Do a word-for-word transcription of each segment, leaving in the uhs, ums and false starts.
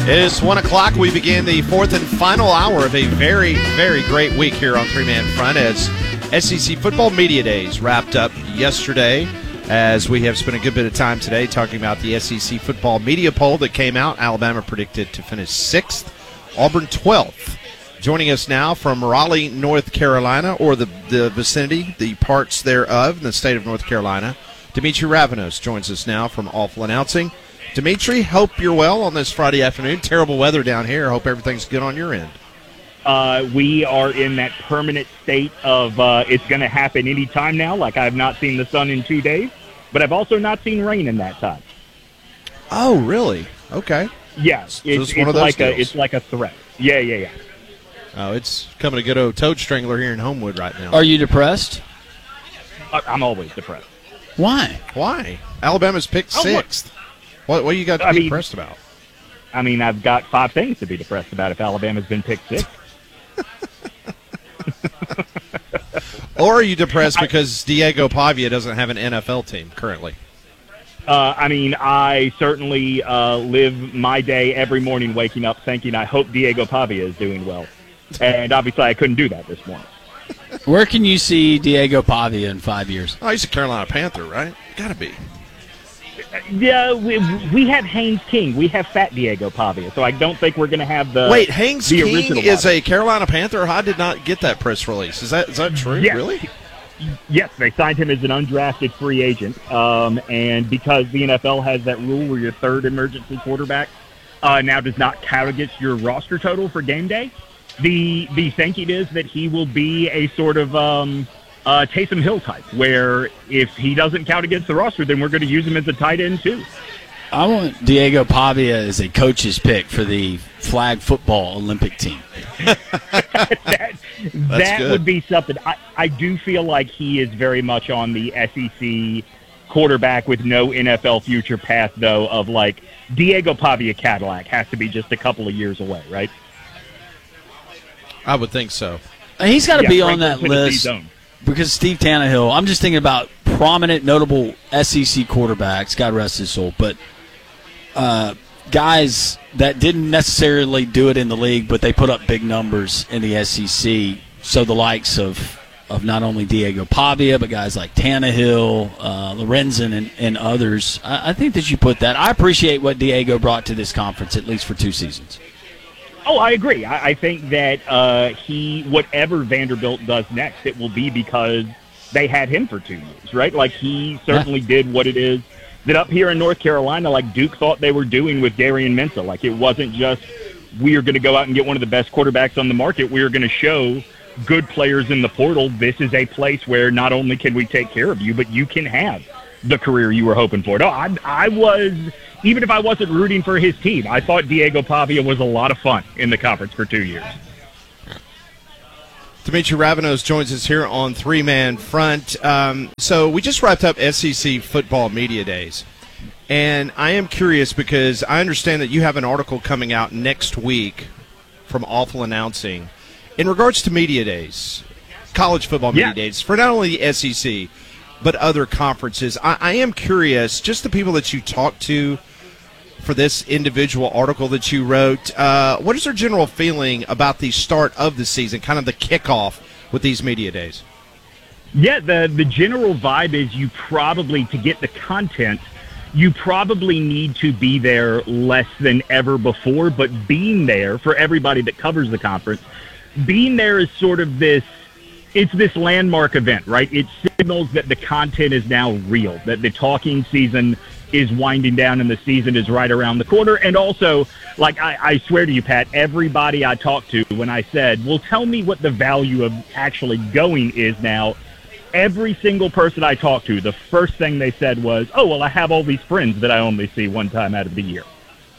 It is one o'clock. We begin the fourth and final hour of a very, very great week here on Three Man Front as S E C Football Media Days wrapped up yesterday, as we have spent a good bit of time today talking about the S E C Football Media Poll that came out. Alabama predicted to finish sixth, Auburn twelfth. Joining us now from Raleigh, North Carolina, or the, the vicinity, the parts thereof in the state of North Carolina, Dimitri Ravanos joins us now from Awful Announcing. Dimitri, hope you're well on this Friday afternoon. Terrible weather down here. Hope everything's good on your end. Uh, we are in that permanent state of uh, it's going to happen any time now. Like, I've not seen the sun in two days, but I've also not seen rain in that time. Oh, really? Okay. Yeah, so it's, it's, one it's of those like deals. a it's like a threat. Yeah, yeah, yeah. Oh, it's coming a good old toad strangler here in Homewood right now. Are you depressed? I, I'm always depressed. Why? Why? Alabama's picked Oh, sixth. What, what you got to I be mean, depressed about? I mean, I've got five things to be depressed about if Alabama's been picked sixth. Or are you depressed because Diego Pavia doesn't have an N F L team currently? Uh, I mean, I certainly uh, live my day every morning waking up thinking I hope Diego Pavia is doing well. And obviously I couldn't do that this morning. Where can you see Diego Pavia in five years? Oh, he's a Carolina Panther, right? Gotta be. Yeah, we, we have Haynes King. We have Fat Diego Pavia, so I don't think we're going to have the Wait, Haynes the King original is Pavia. a Carolina Panther? I did not get that press release. Is that is that true? Yes. Really? Yes, they signed him as an undrafted free agent, um, and because the N F L has that rule where your third emergency quarterback uh, now does not count against your roster total for game day, the the thinking is that he will be a sort of um, uh, Taysom Hill type, where if he doesn't count against the roster, then we're going to use him as a tight end too. I want Diego Pavia as a coach's pick for the flag football Olympic team. that that good. would be something. I, I do feel like he is very much on the S E C quarterback with no N F L future path, though, of like Diego Pavia Cadillac has to be just a couple of years away, right? I would think so. And he's got to Yeah, be on Franklin, that Tennessee list zone. because Steve Tannehill, I'm just thinking about prominent, notable S E C quarterbacks, God rest his soul, but uh, guys that didn't necessarily do it in the league, but they put up big numbers in the S E C. So the likes of of not only Diego Pavia, but guys like Tannehill, uh, Lorenzen, and, and others. I, I think that you put that. I appreciate what Diego brought to this conference, at least for two seasons. Oh, I agree. I, I think that uh, he, whatever Vanderbilt does next, it will be because they had him for two years, right? Like, he certainly yeah. did what it is that up here in North Carolina, like Duke thought they were doing with Darian Mensah. Like, it wasn't just we are going to go out and get one of the best quarterbacks on the market. We are going to show good players in the portal. This is a place where not only can we take care of you, but you can have the career you were hoping for. No, I, I was, even if I wasn't rooting for his team, I thought Diego Pavia was a lot of fun in the conference for two years. Dimitri Ravanos joins us here on Three Man Front. Um, so we just wrapped up S E C Football Media Days, and I am curious because I understand that you have an article coming out next week from Awful Announcing in regards to Media Days, college football Media yeah. Days, for not only the S E C, but other conferences. I, I am curious, just the people that you talk to for this individual article that you wrote, uh, what is their general feeling about the start of the season, kind of the kickoff with these media days? Yeah, the, the general vibe is you probably, to get the content, you probably need to be there less than ever before, but being there, for everybody that covers the conference, being there is sort of this, it's this landmark event, right? It signals that the content is now real, that the talking season is winding down and the season is right around the corner. And also, like, I, I swear to you, Pat, everybody I talked to when I said, well, tell me what the value of actually going is now, every single person I talked to, the first thing they said was, oh, well, I have all these friends that I only see one time out of the year.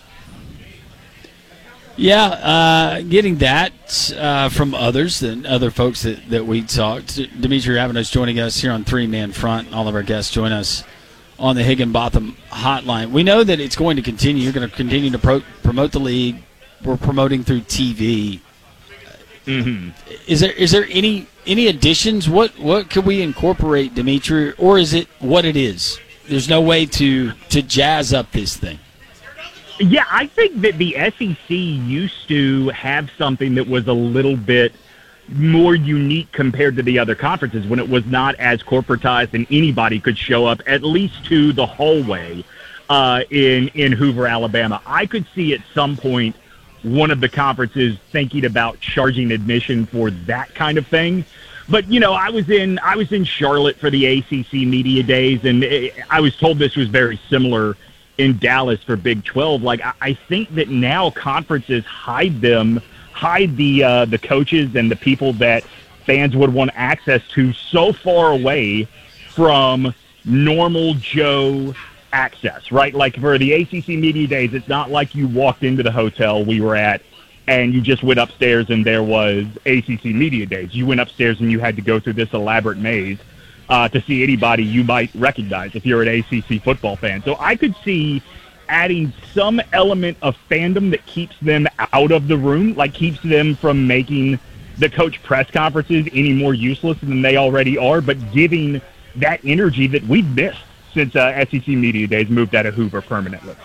Yeah, uh, getting that uh, from others, and other folks that, that we talked. Dimitri Ravanos joining us here on Three Man Front. All of our guests join us on the Higginbotham Hotline. We know that it's going to continue. You're going to continue to pro- promote the league. We're promoting through T V. Mm-hmm. Is there is there any any additions? What what could we incorporate, Dimitri, or is it what it is? There's no way to to jazz up this thing. Yeah, I think that the S E C used to have something that was a little bit more unique compared to the other conferences when it was not as corporatized and anybody could show up at least to the hallway uh, in, in Hoover, Alabama. I could see at some point one of the conferences thinking about charging admission for that kind of thing. But, you know, I was in I was in Charlotte for the A C C Media Days, and it, I was told this was very similar in Dallas for Big twelve. Like, I, I think that now conferences hide them, hide the uh, the coaches and the people that fans would want access to so far away from normal Joe access, right? Like for the A C C Media Days, it's not like you walked into the hotel we were at and you just went upstairs and there was A C C Media Days. You went upstairs and you had to go through this elaborate maze uh, to see anybody you might recognize if you're an A C C football fan. So I could see adding some element of fandom that keeps them out of the room, like keeps them from making the coach press conferences any more useless than they already are, but giving that energy that we've missed since uh, S E C Media Days moved out of Hoover permanently.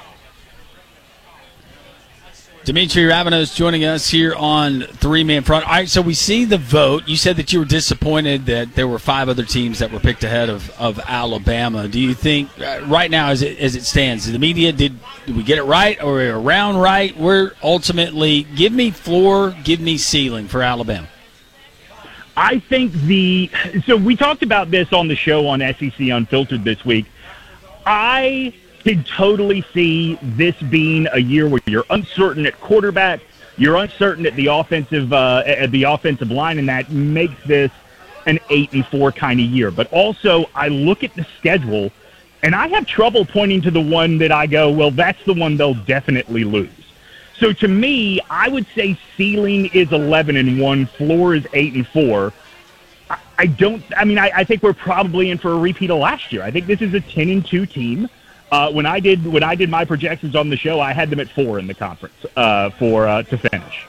Dimitri Ravenos joining us here on Three Man Front. All right, so we see the vote. You said that you were disappointed that there were five other teams that were picked ahead of, of Alabama. Do you think uh, right now, as it as it stands, the media did, did we get it right or around right? We're ultimately give me floor, give me ceiling for Alabama. I think the so we talked about this on the show on S E C Unfiltered this week. I could totally see this being a year where you're uncertain at quarterback, you're uncertain at the offensive uh, at the offensive line, and that makes this an eight and four kind of year. But also, I look at the schedule, and I have trouble pointing to the one that I go, well, that's the one they'll definitely lose. So to me, I would say ceiling is eleven and one, floor is eight and four. I, I don't. I mean, I, I think we're probably in for a repeat of last year. I think this is a ten and two team. Uh, when I did when I did my projections on the show, I had them at four in the conference uh, for uh, to finish.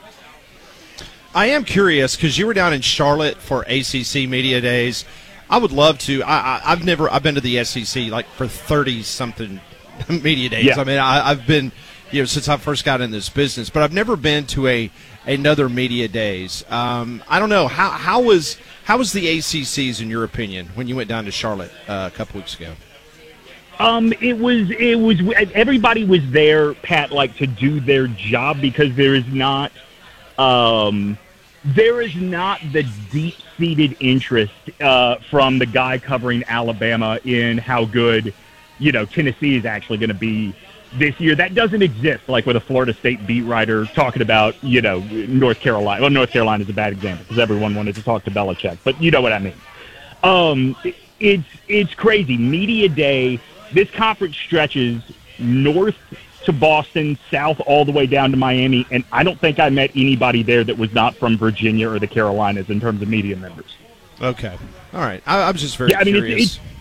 I am curious because you were down in Charlotte for A C C Media Days. I would love to. I, I, I've never. I've been to the S E C like for thirty something media days. Yeah. I mean, I, I've been, you know, since I first got in this business, but I've never been to a another media days. Um, I don't know how how was how was the A C Cs in your opinion when you went down to Charlotte uh, a couple weeks ago? Um, it was, it was, everybody was there, Pat, like to do their job because there is not, um, there is not the deep-seated interest, uh, from the guy covering Alabama in how good, you know, Tennessee is actually going to be this year. That doesn't exist, like with a Florida State beat writer talking about, you know, North Carolina. Well, North Carolina is a bad example because everyone wanted to talk to Belichick, but you know what I mean. Um, it's, it's crazy. Media Day. This conference stretches north to Boston, south all the way down to Miami, and I don't think I met anybody there that was not from Virginia or the Carolinas in terms of media members. Okay. All right. I, I'm just very yeah, I mean, curious. It's, it's,